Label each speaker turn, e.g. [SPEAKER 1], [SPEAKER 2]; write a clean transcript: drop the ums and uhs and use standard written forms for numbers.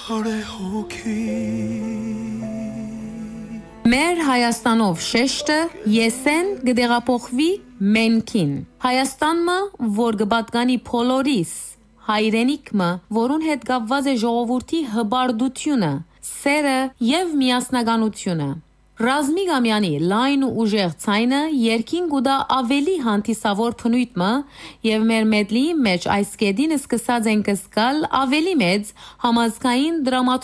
[SPEAKER 1] Մեր Հայաստանով շեշտը եսեն գդեղափոխվի մենքին։ Հայաստանը, որ գբատկանի փոլորիս, հայրենիքը, որուն հետ կապված է ժողովրդի հբարդությունը, սերը եւ միասնականությունը։ Ռազմիկ ամյանի լայն ու ուժեղ ցայնը երկին գուտա ավելի հանդիսավոր փնույթը եւ մեր մեդլի մեջ այս կետին սկսած են կսկալ ավելի մեծ համազգային դրամատուրգ